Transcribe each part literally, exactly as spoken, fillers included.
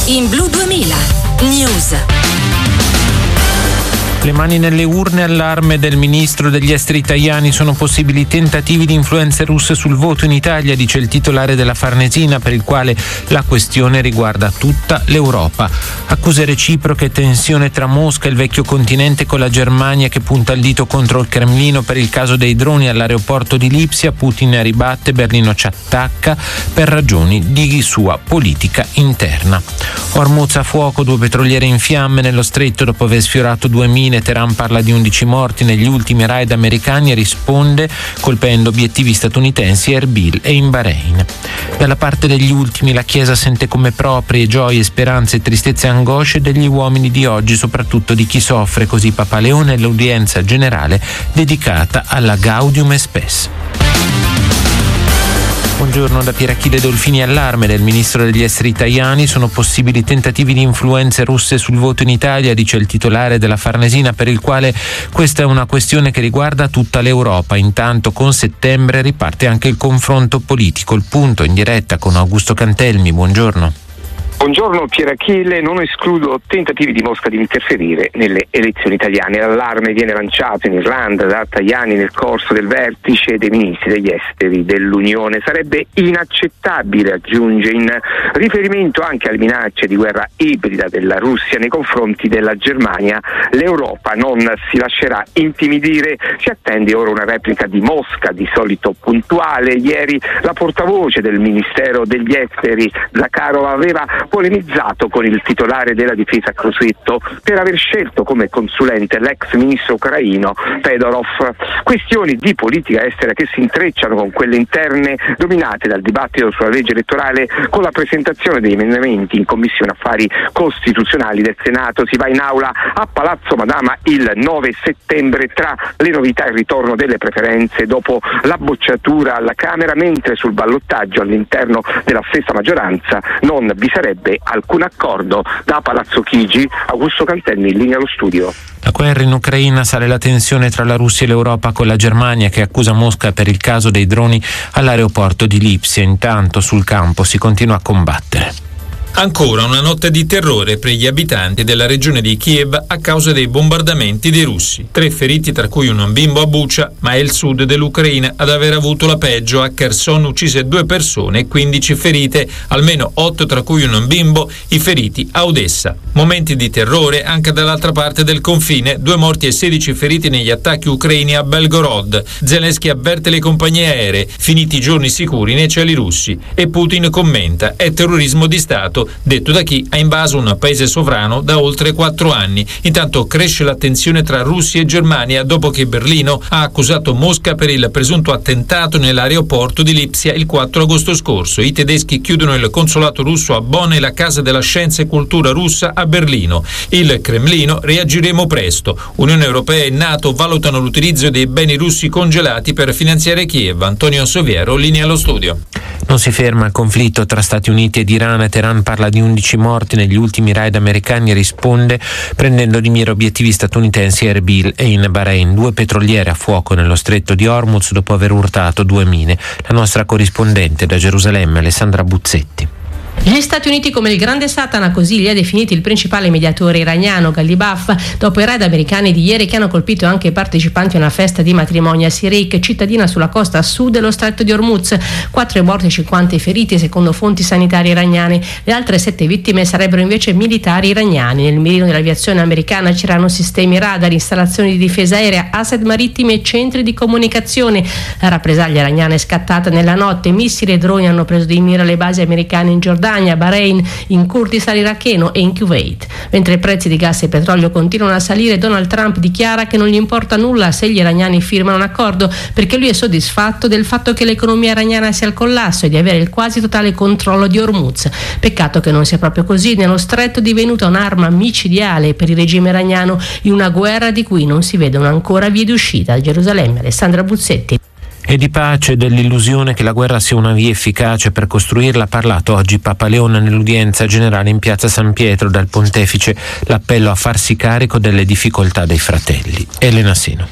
In Blu duemila News. Le mani nelle urne, allarme del ministro degli esteri Tajani, sono possibili tentativi di influenze russe sul voto in Italia, dice il titolare della Farnesina, per il quale la questione riguarda tutta l'Europa. Accuse reciproche, tensione tra Mosca e il vecchio continente con la Germania che punta il dito contro il Cremlino per il caso dei droni all'aeroporto di Lipsia. Putin ribatte, Berlino ci attacca per ragioni di sua politica interna. Hormuz a fuoco, due petroliere in fiamme nello stretto dopo aver sfiorato duemila. Teheran parla di undici morti negli ultimi raid americani e risponde colpendo obiettivi statunitensi a Erbil e in Bahrain. Dalla parte degli ultimi la Chiesa sente come proprie gioie, speranze, tristezze e angosce degli uomini di oggi, soprattutto di chi soffre, così Papa Leone all'udienza generale dedicata alla Gaudium et Spes. Buongiorno da Pierachille Dolfini. Allarme del ministro degli esteri Tajani, sono possibili tentativi di influenze russe sul voto in Italia, dice il titolare della Farnesina, per il quale questa è una questione che riguarda tutta l'Europa. Intanto con settembre riparte anche il confronto politico. Il punto in diretta con Augusto Cantelmi. Buongiorno. Buongiorno Pierachille, non escludo tentativi di Mosca di interferire nelle elezioni italiane. L'allarme viene lanciato in Irlanda da Tajani nel corso del vertice dei ministri degli esteri dell'Unione. Sarebbe inaccettabile, aggiunge, in riferimento anche alle minacce di guerra ibrida della Russia nei confronti della Germania. L'Europa non si lascerà intimidire, si attende ora una replica di Mosca, di solito puntuale. Ieri la portavoce del Ministero degli Esteri, Zakharova, aveva polemizzato con il titolare della difesa Crosetto per aver scelto come consulente l'ex ministro ucraino Fedorov. Questioni di politica estera che si intrecciano con quelle interne dominate dal dibattito sulla legge elettorale, con la presentazione degli emendamenti in Commissione Affari Costituzionali del Senato. Si va in aula a Palazzo Madama il nove settembre. Tra le novità il ritorno delle preferenze dopo la bocciatura alla Camera, mentre sul ballottaggio all'interno della stessa maggioranza non vi sarebbe alcun accordo. Da Palazzo Chigi, Augusto Cantelmi, in linea allo studio. La guerra in Ucraina, sale la tensione tra la Russia e l'Europa, con la Germania che accusa Mosca per il caso dei droni all'aeroporto di Lipsia. Intanto sul campo si continua a combattere. Ancora una notte di terrore per gli abitanti della regione di Kiev a causa dei bombardamenti dei russi. Tre feriti, tra cui un bimbo a Bucha, ma è il sud dell'Ucraina ad aver avuto la peggio. A Kherson uccise due persone e quindici ferite, almeno otto tra cui un bimbo, i feriti a Odessa. Momenti di terrore anche dall'altra parte del confine, due morti e sedici feriti negli attacchi ucraini a Belgorod. Zelensky avverte le compagnie aeree, finiti i giorni sicuri nei cieli russi, e Putin commenta: è terrorismo di Stato, detto da chi ha invaso un paese sovrano da oltre quattro anni. Intanto cresce la tensione tra Russia e Germania dopo che Berlino ha accusato Mosca per il presunto attentato nell'aeroporto di Lipsia il quattro agosto scorso. I tedeschi chiudono il consolato russo a Bonn e la Casa della Scienza e Cultura russa a Berlino. Il Cremlino: reagiremo presto. Unione Europea e NATO valutano l'utilizzo dei beni russi congelati per finanziare Kiev. Antonio Soviero, linea allo studio. Non si ferma il conflitto tra Stati Uniti ed Iran. Teheran parla di undici morti negli ultimi raid americani e risponde prendendo di mira obiettivi statunitensi a Erbil e in Bahrain. Due petroliere a fuoco nello stretto di Hormuz dopo aver urtato due mine. La nostra corrispondente da Gerusalemme, Alessandra Buzzetti. Gli Stati Uniti come il grande Satana, così li ha definiti il principale mediatore iraniano Ghalibaf, dopo i raid americani di ieri che hanno colpito anche i partecipanti a una festa di matrimonio a Sirik, cittadina sulla costa a sud dello stretto di Hormuz. Quattro morti e cinquanta feriti secondo fonti sanitarie iraniane. Le altre sette vittime sarebbero invece militari iraniani. Nel mirino dell'aviazione americana c'erano sistemi radar, installazioni di difesa aerea, asset marittimi e centri di comunicazione. La rappresaglia iraniana è scattata nella notte. Missili e droni hanno preso di mira le basi americane in Giordania, Bahrain, in Kurdistan iracheno e in Kuwait. Mentre i prezzi di gas e petrolio continuano a salire, Donald Trump dichiara che non gli importa nulla se gli iraniani firmano un accordo, perché lui è soddisfatto del fatto che l'economia iraniana sia al collasso e di avere il quasi totale controllo di Hormuz. Peccato che non sia proprio così. Nello stretto divenuta un'arma micidiale per il regime iraniano in una guerra di cui non si vedono ancora vie d'uscita. A Gerusalemme, Alessandra Buzzetti. E di pace, dell'illusione che la guerra sia una via efficace per costruirla ha parlato oggi Papa Leone nell'udienza generale in piazza San Pietro. Dal pontefice l'appello a farsi carico delle difficoltà dei fratelli. Elena Seno.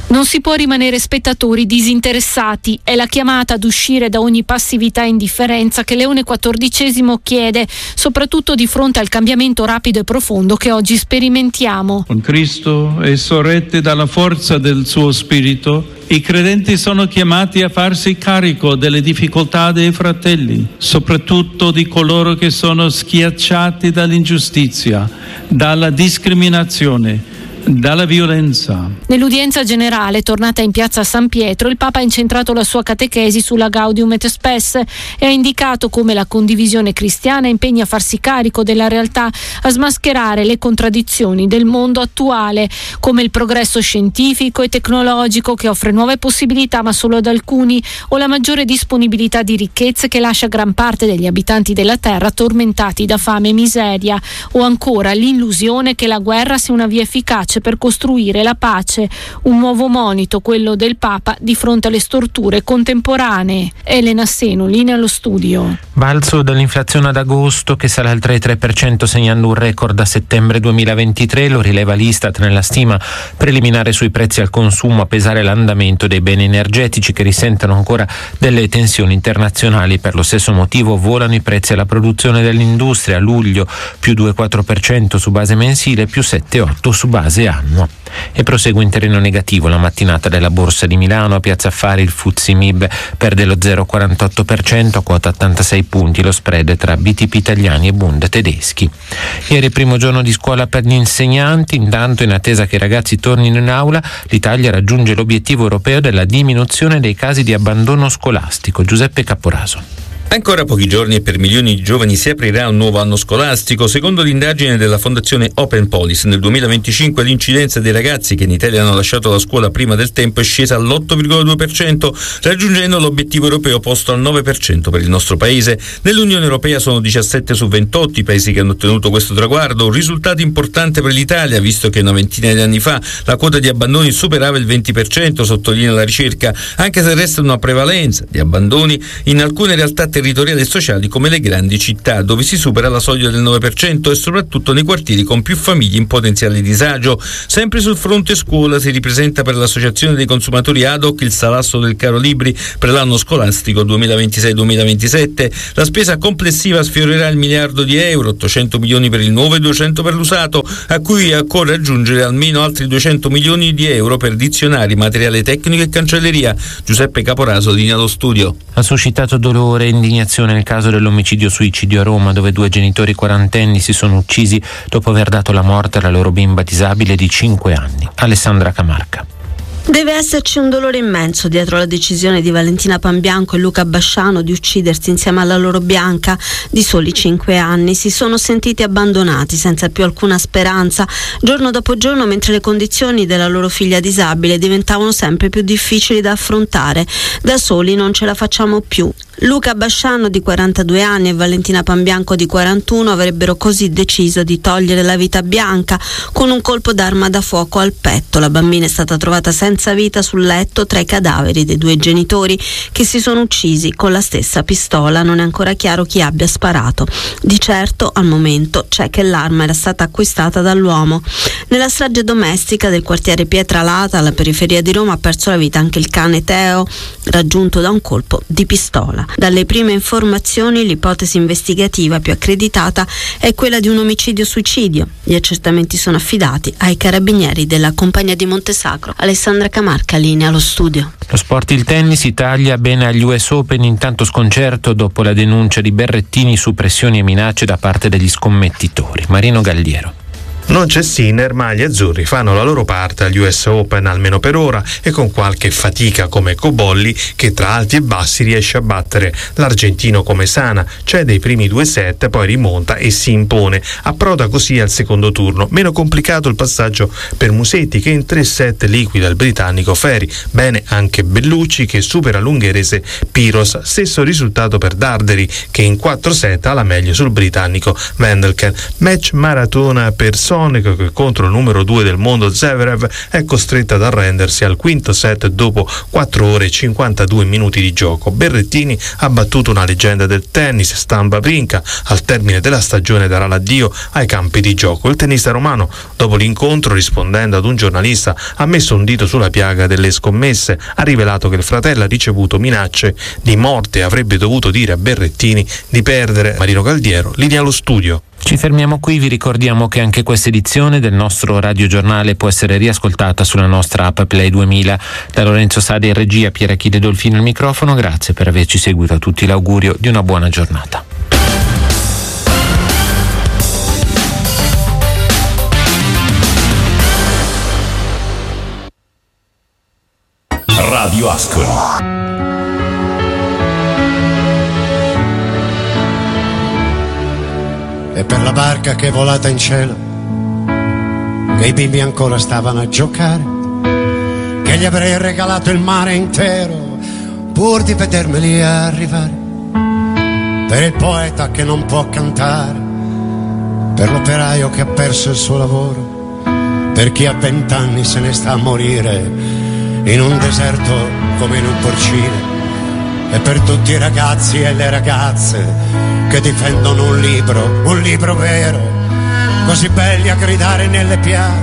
Non si può rimanere spettatori disinteressati, è la chiamata ad uscire da ogni passività e indifferenza che Leone quattordicesimo chiede, soprattutto di fronte al cambiamento rapido e profondo che oggi sperimentiamo. Con Cristo e sorretti dalla forza del suo spirito, i credenti sono chiamati a farsi carico delle difficoltà dei fratelli, soprattutto di coloro che sono schiacciati dall'ingiustizia, dalla discriminazione, dalla violenza. Nell'udienza generale tornata in piazza San Pietro, il Papa ha incentrato la sua catechesi sulla Gaudium et Spes e ha indicato come la condivisione cristiana impegni a farsi carico della realtà, a smascherare le contraddizioni del mondo attuale, come il progresso scientifico e tecnologico che offre nuove possibilità ma solo ad alcuni, o la maggiore disponibilità di ricchezze che lascia gran parte degli abitanti della terra tormentati da fame e miseria, o ancora l'illusione che la guerra sia una via efficace per costruire la pace, un nuovo monito, quello del Papa di fronte alle storture contemporanee. Elena Seno, linea allo studio. Balzo dell'inflazione ad agosto che sale al tre virgola tre per cento segnando un record a settembre duemilaventitré, lo rileva l'Istat nella stima preliminare sui prezzi al consumo a pesare l'andamento dei beni energetici che risentono ancora delle tensioni internazionali. Per lo stesso motivo volano i prezzi alla produzione dell'industria, a luglio più due virgola quattro per cento su base mensile, più sette virgola otto per cento su base annuo. E prosegue in terreno negativo la mattinata della Borsa di Milano. A Piazza Affari il F T S E M I B perde lo zero virgola quarantotto per cento a quota ottantasei punti, lo spread tra B T P italiani e Bund tedeschi. Ieri primo giorno di scuola per gli insegnanti, intanto in attesa che i ragazzi tornino in aula l'Italia raggiunge l'obiettivo europeo della diminuzione dei casi di abbandono scolastico. Giuseppe Capporaso. Ancora pochi giorni e per milioni di giovani si aprirà un nuovo anno scolastico. Secondo l'indagine della Fondazione Open Policy, nel duemilaventicinque l'incidenza dei ragazzi che in Italia hanno lasciato la scuola prima del tempo è scesa all'otto virgola due per cento, raggiungendo l'obiettivo europeo posto al nove per cento per il nostro paese. Nell'Unione Europea sono diciassette su ventotto i paesi che hanno ottenuto questo traguardo, un risultato importante per l'Italia, visto che una ventina di anni fa la quota di abbandoni superava il venti per cento, sottolinea la ricerca, anche se resta una prevalenza di abbandoni in alcune realtà territoriali e sociali come le grandi città, dove si supera la soglia del nove per cento, e soprattutto nei quartieri con più famiglie in potenziale disagio. Sempre sul fronte scuola si ripresenta per l'Associazione dei consumatori ad hoc il salasso del caro libri per l'anno scolastico duemilaventisei duemilaventisette. La spesa complessiva sfiorerà il miliardo di euro, ottocento milioni per il nuovo e duecento per l'usato, a cui occorre aggiungere almeno altri duecento milioni di euro per dizionari, materiale tecnico e cancelleria. Giuseppe Caporaso, linea allo studio. Ha suscitato dolore e indignazione nel caso dell'omicidio-suicidio a Roma, dove due genitori quarantenni si sono uccisi dopo aver dato la morte alla loro bimba disabile di cinque anni. Alessandra Camarca. Deve esserci un dolore immenso dietro la decisione di Valentina Pambianco e Luca Basciano di uccidersi insieme alla loro Bianca di soli cinque anni. Si sono sentiti abbandonati, senza più alcuna speranza, giorno dopo giorno, mentre le condizioni della loro figlia disabile diventavano sempre più difficili da affrontare. Da soli non ce la facciamo più. Luca Basciano di quarantadue anni e Valentina Pambianco di quarantuno avrebbero così deciso di togliere la vita a Bianca con un colpo d'arma da fuoco al petto. La bambina è stata trovata senza vita sul letto tra i cadaveri dei due genitori che si sono uccisi con la stessa pistola. Non è ancora chiaro chi abbia sparato. Di certo al momento c'è che l'arma era stata acquistata dall'uomo. Nella strage domestica del quartiere Pietralata, alla periferia di Roma, ha perso la vita anche il cane Teo, raggiunto da un colpo di pistola. Dalle prime informazioni l'ipotesi investigativa più accreditata è quella di un omicidio-suicidio. Gli accertamenti sono affidati ai carabinieri della Compagnia di Montesacro. Alessandra Camarca, linea allo studio. Lo sport, il tennis, Italia bene agli U S Open, intanto sconcerto dopo la denuncia di Berrettini su pressioni e minacce da parte degli scommettitori. Marino Galliero. Non c'è Sinner, ma gli azzurri fanno la loro parte agli U S Open, almeno per ora, e con qualche fatica come Cobolli, che tra alti e bassi riesce a battere l'argentino Comesana, cede i primi due set, poi rimonta e si impone. Approda così al secondo turno. Meno complicato il passaggio per Musetti, che in tre set liquida il britannico Ferri. Bene anche Bellucci, che supera l'ungherese Piros. Stesso risultato per Darderi, che in quattro set ha la meglio sul britannico Wendelken. Match maratona per Sonic, che contro il numero due del mondo Zverev è costretta ad arrendersi al quinto set dopo quattro ore e cinquantadue minuti di gioco. Berrettini ha battuto una leggenda del tennis, Stan Wawrinka, al termine della stagione darà l'addio ai campi di gioco. Il tennista romano, dopo l'incontro, rispondendo ad un giornalista, ha messo un dito sulla piaga delle scommesse, ha rivelato che il fratello ha ricevuto minacce di morte e avrebbe dovuto dire a Berrettini di perdere. Marino Galdiero, linea allo studio. Ci fermiamo qui, vi ricordiamo che anche questa edizione del nostro radiogiornale può essere riascoltata sulla nostra app Play duemila. Da Lorenzo Sade in regia, Piera Chide Dolfino al microfono, grazie per averci seguito, a tutti l'augurio di una buona giornata. Radio Ascoli. E per la barca che è volata in cielo, che i bimbi ancora stavano a giocare, che gli avrei regalato il mare intero pur di vedermeli arrivare, per il poeta che non può cantare, per l'operaio che ha perso il suo lavoro, per chi a vent'anni se ne sta a morire in un deserto come in un porcile, e per tutti i ragazzi e le ragazze che difendono un libro, un libro vero, così belli a gridare nelle piazze.